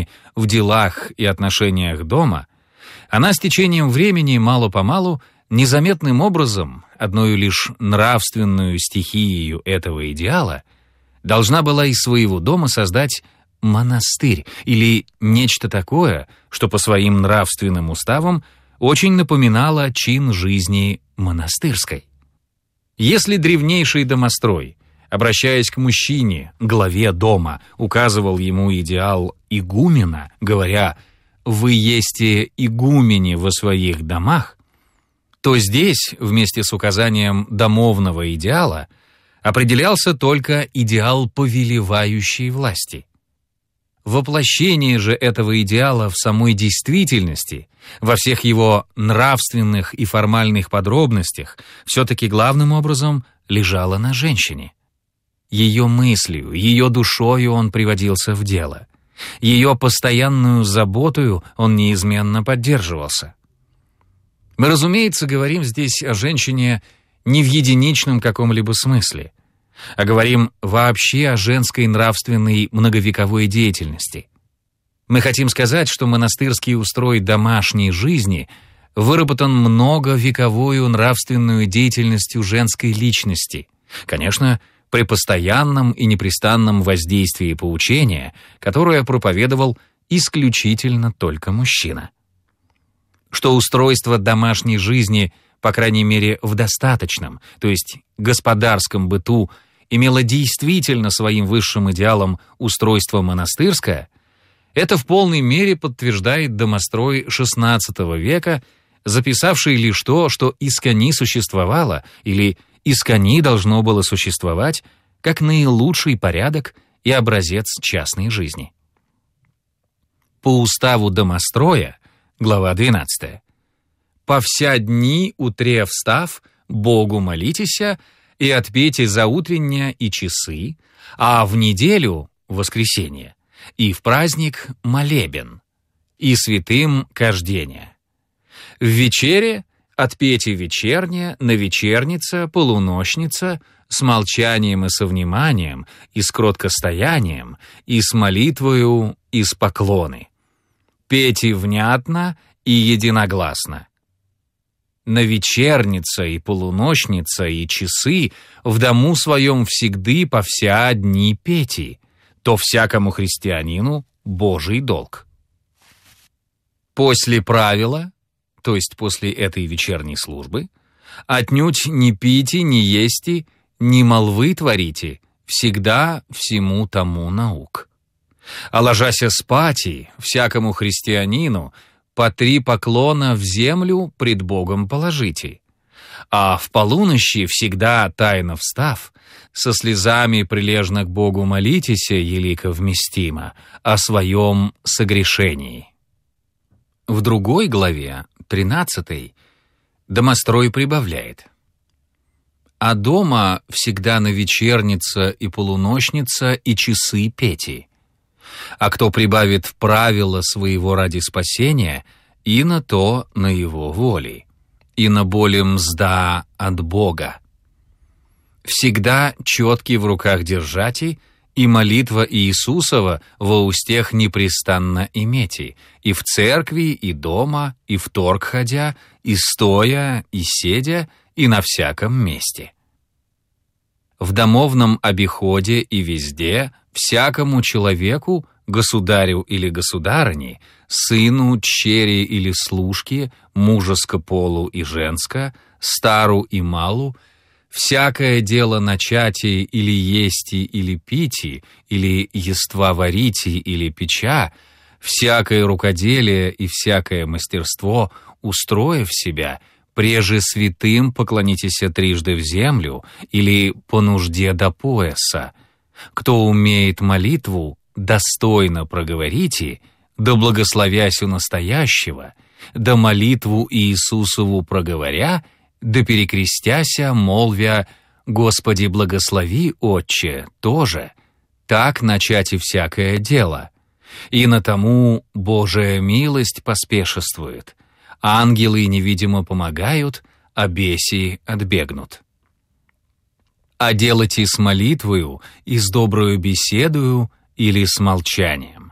в делах и отношениях дома, она с течением времени мало-помалу, незаметным образом, одною лишь нравственную стихией этого идеала, должна была из своего дома создать монастырь или нечто такое, что по своим нравственным уставам очень напоминало чин жизни монастырской. Если древнейший домострой, обращаясь к мужчине, главе дома, указывал ему идеал игумена, говоря «Вы есте игумени во своих домах», то здесь, вместе с указанием домовного идеала, определялся только идеал повелевающей власти. Воплощение же этого идеала в самой действительности, во всех его нравственных и формальных подробностях, все-таки главным образом лежало на женщине. Ее мыслью, ее душою он приводился в дело. Ее постоянную заботою он неизменно поддерживался. Мы, разумеется, говорим здесь о женщине не в единичном каком-либо смысле, а говорим вообще о женской нравственной многовековой деятельности. Мы хотим сказать, что монастырский устрой домашней жизни выработан многовековую нравственную деятельностью женской личности, конечно, при постоянном и непрестанном воздействии поучения, которое проповедовал исключительно только мужчина. Что устройство домашней жизни, по крайней мере в достаточном, то есть господарском быту, имело действительно своим высшим идеалом устройство монастырское, это в полной мере подтверждает домострой XVI века, записавший лишь то, что искони существовало или искони должно было существовать как наилучший порядок и образец частной жизни. По уставу домостроя, глава 12, «По вся дни утре встав, Богу молитеся, и отпейте за утреннее и часы, а в неделю, воскресенье, и в праздник молебен, и святым кождение. В вечере отпейте вечернее, на вечерница, полуночница, с молчанием и со вниманием, и с кроткостоянием, и с молитвою, и с поклоны. Пейте внятно и единогласно. На вечерница и полуночница и часы в дому своем всегда по вся дни пейте, то всякому христианину Божий долг». После правила, то есть после этой вечерней службы, отнюдь не пейте, не есте, ни молвы творите, всегда всему тому наук. А ложася спати, всякому христианину по 3 поклона в землю пред Богом положите, а в полуночи всегда тайно встав, со слезами прилежно к Богу молитеся, елико вместимо, о своем согрешении». В другой главе, 13, домострой прибавляет: «А дома всегда на вечерница и полуночница и часы пейте. А кто прибавит правила своего ради спасения, и на то на его воле, и на боле мзда от Бога. Всегда четки в руках держати, и молитва Иисусова во устех непрестанно имейте, и в церкви, и дома, и в торг ходя, и стоя, и седя, и на всяком месте. В домовном обиходе и везде всякому человеку, государю или государыне, сыну, чере или служке, мужеско полу и женско, стару и малу, всякое дело начати или ести или пити, или ества варити или печа, всякое рукоделие и всякое мастерство, устроив себя, преже святым поклонитесь трижды в землю или по нужде до пояса. Кто умеет молитву, достойно проговорите, да благословясь у настоящего, да молитву Иисусову проговоря, да перекрестяся, молвя «Господи, благослови, Отче», тоже, так начать и всякое дело. И на тому Божия милость поспешествует, ангелы невидимо помогают, а беси отбегнут. А делайте с молитвою и с доброю беседою или с молчанием.